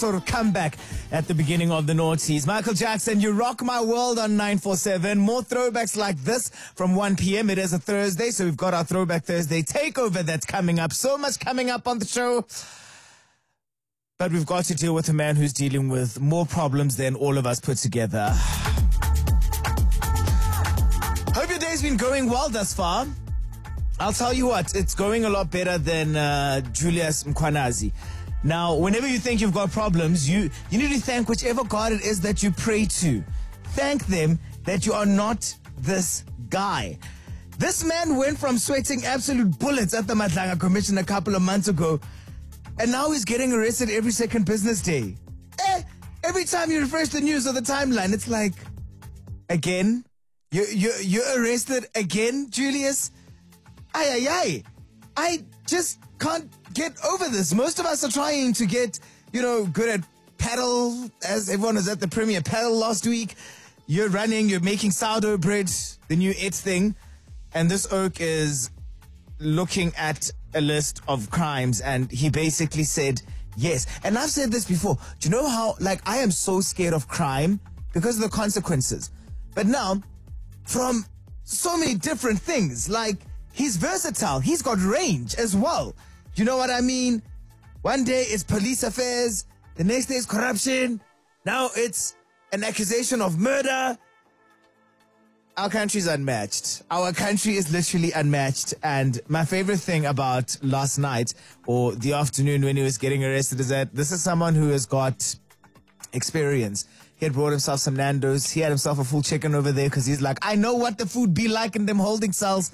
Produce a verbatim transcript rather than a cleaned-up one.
sort of comeback at the beginning of the noughties. Michael Jackson, You Rock My World on nine four seven. More throwbacks like this from one p.m. It is a Thursday, so we've got our Throwback Thursday takeover that's coming up. So much coming up on the show. But we've got to deal with a man who's dealing with more problems than all of us put together. Hope your day's been going well thus far. I'll tell you what, it's going a lot better than uh, Julius Mkwanazi. Now, whenever you think you've got problems, you, you need to thank whichever God it is that you pray to. Thank them that you are not this guy. This man went from sweating absolute bullets at the Madlanga Commission a couple of months ago, and now he's getting arrested every second business day. Eh, every time you refresh the news or the timeline, it's like, again? You, you, you're arrested again, Julius? Ay, ay, ay. I just can't get over this. Most of us are trying to get, you know, good at paddle, as everyone was at the Premier Paddle last week. You're running, you're making sourdough bread, the new it thing. And this oak is looking at a list of crimes, and he basically said yes. And I've said this before. Do you know how, like, I am so scared of crime because of the consequences. But now, from so many different things, like, he's versatile. He's got range as well. You know what I mean? One day it's police affairs. The next day it's corruption. Now it's an accusation of murder. Our country's unmatched. Our country is literally unmatched. And my favorite thing about last night or the afternoon when he was getting arrested is that this is someone who has got experience. He had brought himself some Nando's. He had himself a full chicken over there because he's like, I know what the food be like in them holding cells.